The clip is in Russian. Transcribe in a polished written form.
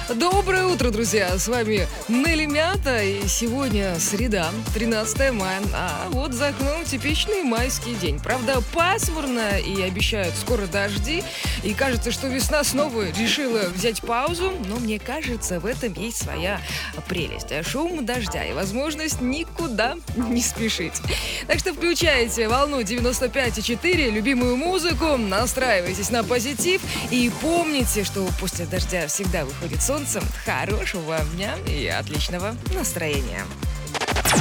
Доброе утро, друзья! С вами Нелли Мята, и сегодня среда, 13 мая. А вот за окном типичный майский день. Правда, пасмурно и обещают скоро дожди. И кажется, что весна снова решила взять паузу. Но мне кажется, в этом есть своя прелесть. Шум дождя и возможность никуда не спешить. Так что включайте волну 95,4, любимую музыку, настраивайтесь на позитив и помните, что после дождя всегда выходит солнце. Хорошего вам дня и отличного настроения.